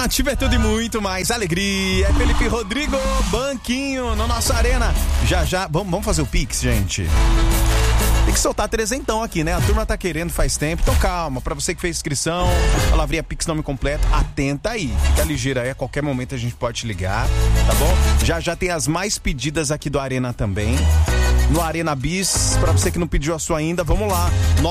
Nativa é tudo e muito mais alegria. É Felipe Rodrigo, banquinho no nosso Arena. Já, vamos fazer o Pix, gente. Tem que soltar trezentão aqui, né? A turma tá querendo faz tempo. Então calma, pra você que fez inscrição, palavrinha Pix nome completo, atenta aí. Fica ligeira aí, a qualquer momento a gente pode te ligar, tá bom? Já tem as mais pedidas aqui do Arena também. No Arena Bis, pra você que não pediu a sua ainda, vamos lá.